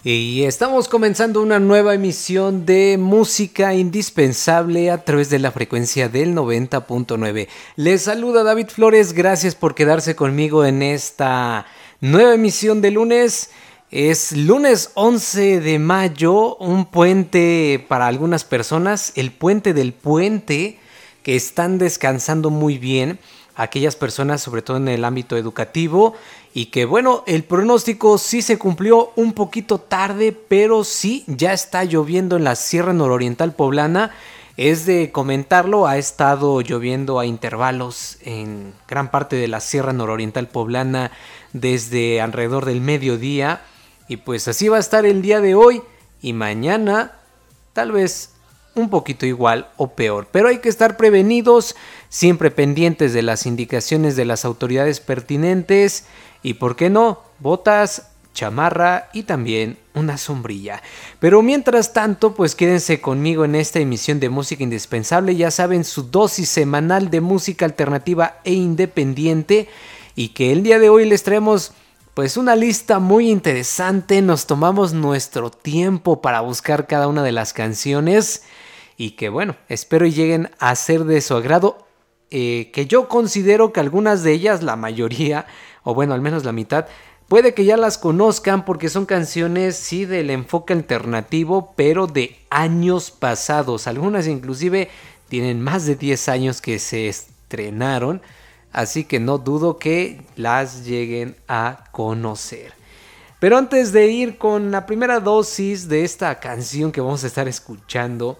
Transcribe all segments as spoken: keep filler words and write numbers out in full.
Y estamos comenzando una nueva emisión de música indispensable a través de la frecuencia del noventa punto nueve. Les saluda David Flores, gracias por quedarse conmigo en esta nueva emisión de lunes. Es lunes once de mayo, un puente para algunas personas, el puente del puente, que están descansando muy bien. Aquellas personas, sobre todo en el ámbito educativo, y que bueno, el pronóstico sí se cumplió un poquito tarde, pero sí, ya está lloviendo en la Sierra Nororiental Poblana. Es de comentarlo, ha estado lloviendo a intervalos en gran parte de la Sierra Nororiental Poblana desde alrededor del mediodía, y pues así va a estar el día de hoy y mañana, tal vez un poquito igual o peor, pero hay que estar prevenidos, siempre pendientes de las indicaciones de las autoridades pertinentes y, ¿por qué no?, botas, chamarra y también una sombrilla. Pero mientras tanto, pues quédense conmigo en esta emisión de Música Indispensable, ya saben, su dosis semanal de música alternativa e independiente, y que el día de hoy les traemos pues una lista muy interesante. Nos tomamos nuestro tiempo para buscar cada una de las canciones y que bueno, espero y lleguen a ser de su agrado, eh, que yo considero que algunas de ellas, la mayoría, o bueno, al menos la mitad, puede que ya las conozcan porque son canciones, sí, del enfoque alternativo, pero de años pasados. Algunas inclusive tienen más de diez años que se estrenaron, así que no dudo que las lleguen a conocer. Pero antes de ir con la primera dosis de esta canción que vamos a estar escuchando,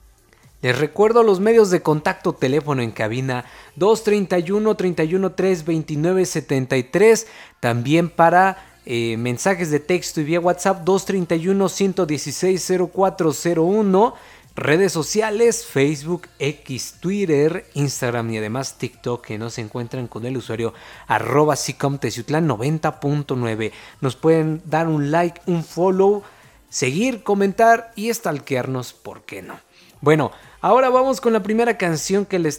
les recuerdo los medios de contacto: teléfono en cabina dos treinta y uno, treinta y uno tres, veintinueve setenta y tres, también para eh, mensajes de texto y vía WhatsApp dos treinta y uno, ciento dieciséis, cero cuatro cero uno, redes sociales, Facebook, X, Twitter, Instagram y además TikTok, que nos encuentran con el usuario arroba sicomteciutlán noventa punto nueve. Nos pueden dar un like, un follow, seguir, comentar y stalkearnos, ¿por qué no? Bueno, ahora vamos con la primera canción que les